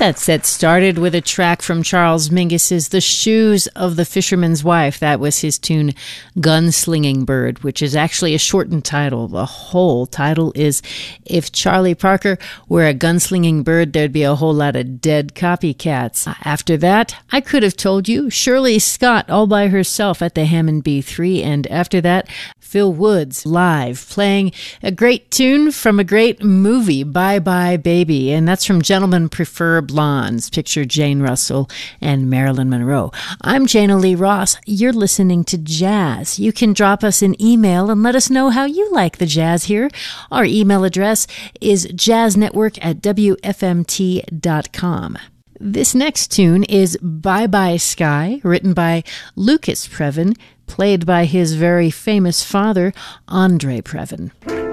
That set started with a track from Charles Mingus's The Shoes of the Fisherman's Wife. That was his tune Gunslinging Bird, which is actually a shortened title. The whole title is If Charlie Parker Were a Gunslinging Bird, There'd Be a Whole Lot of Dead Copycats. After that, I Could Have Told You, Shirley Scott all by herself at the Hammond B3. And after that, Phil Woods live playing a great tune from a great movie, Bye Bye Baby. And that's from Gentlemen Prefer Blondes. Picture Jane Russell and Marilyn Monroe. I'm Jana Lee Ross. You're listening to Jazz. You can drop us an email and let us know how you like the jazz here. Our email address is jazznetwork@wfmt.com. This next tune is Bye Bye Sky, written by Lucas Previn, played by his very famous father, Andre Previn.